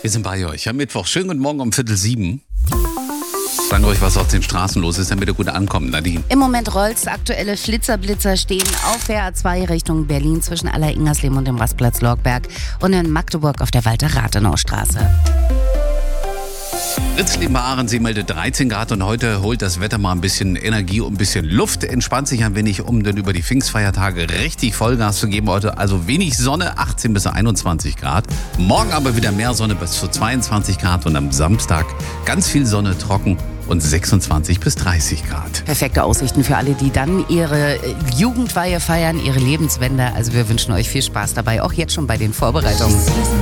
Wir sind bei euch am Mittwoch. Schönen guten Morgen um 6:45. Sagen euch, was auf den Straßen los ist, damit ihr gut ankommt, Nadine. Im Moment rollt's. Aktuelle Flitzer-Blitzer stehen auf der A2 Richtung Berlin zwischen Aller-Ingersleben und dem Rastplatz Lorgberg und in Magdeburg auf der Walter-Rathenau-Straße. Ritzleben-Ahrensee meldet 13 Grad und heute holt das Wetter mal ein bisschen Energie und ein bisschen Luft. Entspannt sich ein wenig, um dann über die Pfingstfeiertage richtig Vollgas zu geben. Heute also wenig Sonne, 18 bis 21 Grad. Morgen aber wieder mehr Sonne bis zu 22 Grad und am Samstag ganz viel Sonne, trocken und 26 bis 30 Grad. Perfekte Aussichten für alle, die dann ihre Jugendweihe feiern, ihre Lebenswende. Also wir wünschen euch viel Spaß dabei, auch jetzt schon bei den Vorbereitungen.